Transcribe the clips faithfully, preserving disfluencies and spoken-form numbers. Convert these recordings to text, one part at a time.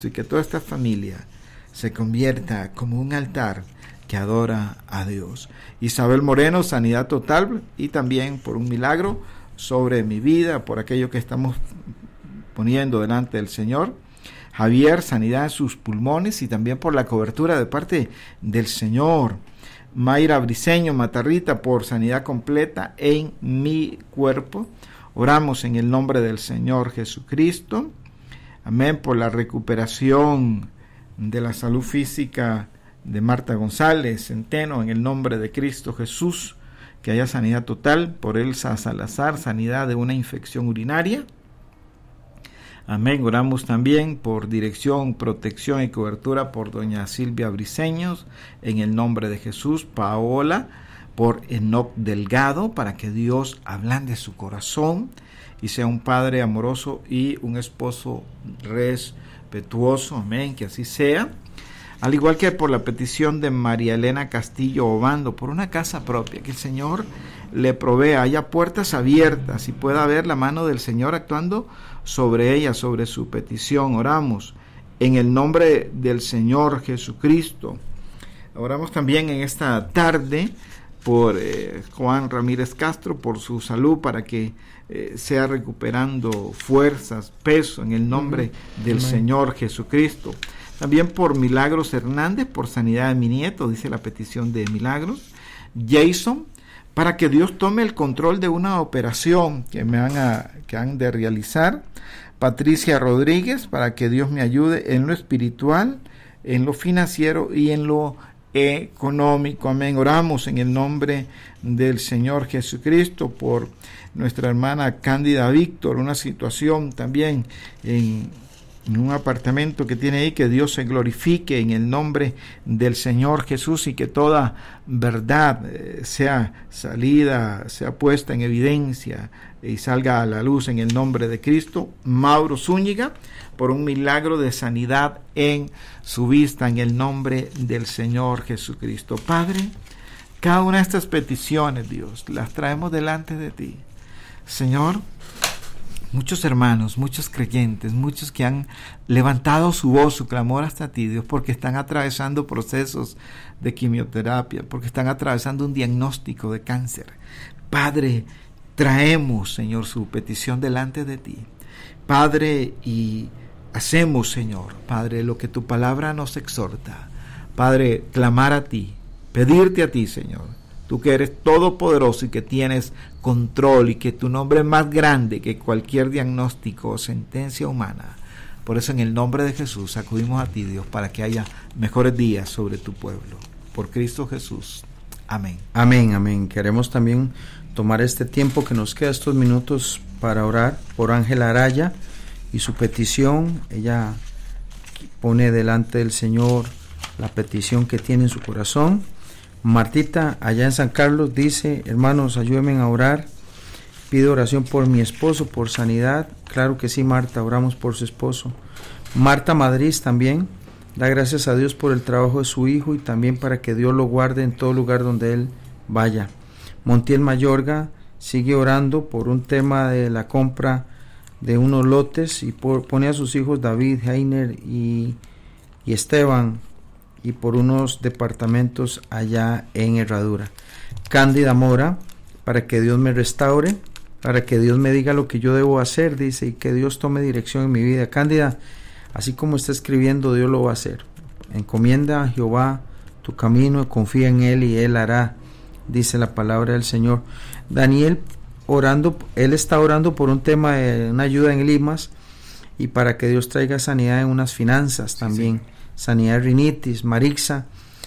y que toda esta familia se convierta como un altar que adora a Dios. Isabel Moreno, sanidad total, y también por un milagro sobre mi vida, por aquello que estamos poniendo delante del Señor. Javier, sanidad en sus pulmones y también por la cobertura de parte del Señor. Mayra Briceño Matarrita, por sanidad completa en mi cuerpo. Oramos en el nombre del Señor Jesucristo. Amén, por la recuperación de la salud física de Marta González Centeno, en el nombre de Cristo Jesús, que haya sanidad total. Por Elsa Salazar, sanidad de una infección urinaria. Amén. Oramos también por dirección, protección y cobertura por doña Silvia Briceños, en el nombre de Jesús. Paola, por Enoc Delgado, para que Dios ablande su corazón y sea un padre amoroso y un esposo respetuoso. Amén, que así sea. Al igual que por la petición de María Elena Castillo Obando, por una casa propia, que el Señor le provea, haya puertas abiertas y pueda ver la mano del Señor actuando sobre ella, sobre su petición. Oramos en el nombre del Señor Jesucristo. Oramos también en esta tarde por eh, Juan Ramírez Castro, por su salud, para que eh, sea recuperando fuerzas, peso, en el nombre uh-huh. del Amén. Señor Jesucristo. También por Milagros Hernández, por sanidad de mi nieto, dice la petición de Milagros. Jason, para que Dios tome el control de una operación que me han, a, que han de realizar. Patricia Rodríguez, para que Dios me ayude en lo espiritual, en lo financiero y en lo económico. Amén. Oramos en el nombre del Señor Jesucristo por nuestra hermana Cándida Víctor, una situación también en, en un apartamento que tiene ahí, que Dios se glorifique en el nombre del Señor Jesús y que toda verdad eh, sea salida, sea puesta en evidencia y salga a la luz en el nombre de Cristo. Mauro Zúñiga, por un milagro de sanidad en su vista, en el nombre del Señor Jesucristo. Padre, cada una de estas peticiones, Dios, las traemos delante de ti. Señor, muchos hermanos, muchos creyentes, muchos que han levantado su voz, su clamor hasta ti, Dios, porque están atravesando procesos de quimioterapia, porque están atravesando un diagnóstico de cáncer. Padre, traemos, Señor, su petición delante de ti, Padre, y hacemos, Señor, Padre, lo que tu palabra nos exhorta. Padre, clamar a ti, pedirte a ti, Señor, tú que eres todopoderoso y que tienes control y que tu nombre es más grande que cualquier diagnóstico o sentencia humana. Por eso, en el nombre de Jesús, acudimos a ti, Dios, para que haya mejores días sobre tu pueblo. Por Cristo Jesús. Amén. Amén, amén. Queremos también tomar este tiempo que nos queda, estos minutos, para orar por Ángela Araya y su petición. Ella pone delante del Señor la petición que tiene en su corazón. Martita, allá en San Carlos, dice: hermanos, ayúdenme a orar, pido oración por mi esposo, por sanidad. Claro que sí, Marta, oramos por su esposo. Marta Madrid también da gracias a Dios por el trabajo de su hijo y también para que Dios lo guarde en todo lugar donde él vaya. Montiel Mayorga sigue orando por un tema de la compra de unos lotes y por, pone a sus hijos David, Heiner y, y Esteban, y por unos departamentos allá en Herradura. Cándida Mora, para que Dios me restaure, para que Dios me diga lo que yo debo hacer, dice, y que Dios tome dirección en mi vida. Cándida, así como está escribiendo, Dios lo va a hacer. Encomienda a Jehová tu camino, confía en Él y Él hará, dice la palabra del Señor. Daniel, orando, él está orando por un tema de una ayuda en Limas y para que Dios traiga sanidad en unas finanzas también. Sí, sí. Sanidad de rinitis. Marixa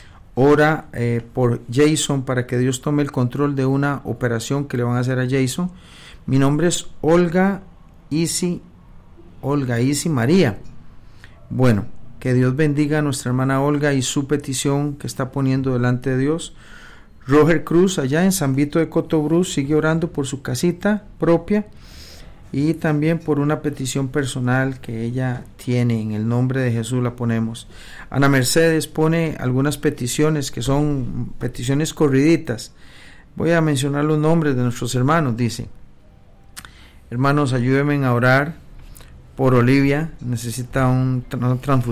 ora eh, por Jason para que Dios tome el control de una operación que le van a hacer a Jason. Mi nombre es Olga Isi, Olga Isi María. Bueno, que Dios bendiga a nuestra hermana Olga y su petición que está poniendo delante de Dios. Roger Cruz, allá en San Vito de Cotobruz, sigue orando por su casita propia y también por una petición personal que ella tiene. En el nombre de Jesús la ponemos. Ana Mercedes pone algunas peticiones que son peticiones corriditas. Voy a mencionar los nombres de nuestros hermanos. Dice: hermanos, ayúdenme a orar por Olivia, necesita un, una transfusión